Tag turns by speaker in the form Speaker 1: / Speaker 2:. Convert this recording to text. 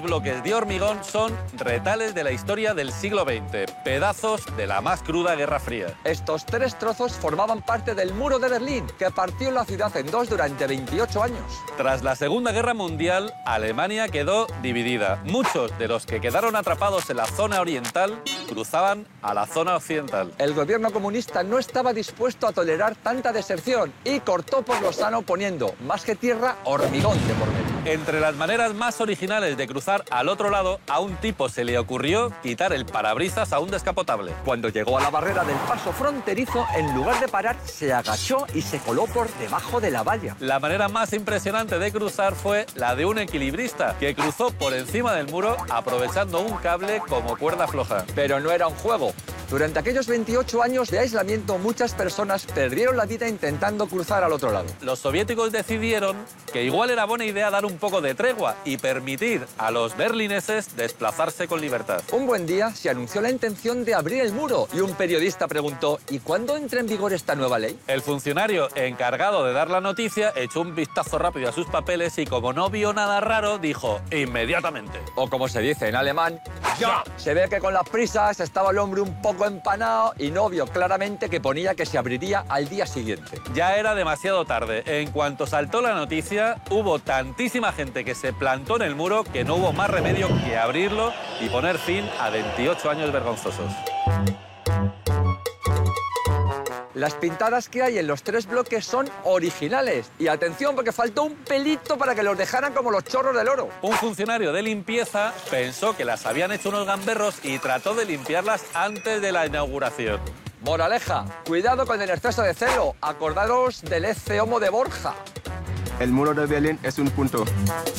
Speaker 1: Bloques de hormigón son retales de la historia del siglo XX, pedazos de la más cruda Guerra Fría.
Speaker 2: Estos 3 trozos formaban parte del muro de Berlín, que partió la ciudad en 2 durante 28 años.
Speaker 1: Tras la Segunda Guerra Mundial, Alemania quedó dividida. Muchos de los que quedaron atrapados en la zona oriental cruzaban a la zona occidental.
Speaker 2: El gobierno comunista no estaba dispuesto a tolerar tanta deserción y cortó por lo sano poniendo, más que tierra, hormigón de por medio.
Speaker 1: Entre las maneras más originales de cruzar al otro lado, a un tipo se le ocurrió quitar el parabrisas a un descapotable.
Speaker 2: Cuando llegó a la barrera del paso fronterizo, en lugar de parar, se agachó y se coló por debajo de la valla.
Speaker 1: La manera más impresionante de cruzar fue la de un equilibrista, que cruzó por encima del muro aprovechando un cable como cuerda floja.
Speaker 2: Pero no era un juego. Durante aquellos 28 años de aislamiento, muchas personas perdieron la vida intentando cruzar al otro lado.
Speaker 1: Los soviéticos decidieron que igual era buena idea dar un poco de tregua y permitir a los berlineses desplazarse con libertad.
Speaker 2: Un buen día se anunció la intención de abrir el muro y un periodista preguntó: ¿y cuándo entra en vigor esta nueva ley?
Speaker 1: El funcionario encargado de dar la noticia echó un vistazo rápido a sus papeles y, como no vio nada raro, dijo: inmediatamente.
Speaker 2: O como se dice en alemán,
Speaker 1: ¡ya!
Speaker 2: Se ve que con las prisas estaba el hombre un poco empanado y no vio claramente que ponía que se abriría al día siguiente.
Speaker 1: Ya era demasiado tarde. En cuanto saltó la noticia, hubo tantísima gente que se plantó en el muro que no hubo más remedio que abrirlo y poner fin a 28 años vergonzosos.
Speaker 2: Las pintadas que hay en los 3 bloques son originales. Y atención, porque faltó un pelito para que los dejaran como los chorros del oro.
Speaker 1: Un funcionario de limpieza pensó que las habían hecho unos gamberros y trató de limpiarlas antes de la inauguración.
Speaker 2: Moraleja, cuidado con el exceso de celo. Acordaros del Ecce Homo de Borja.
Speaker 3: El muro de Berlín es un punto.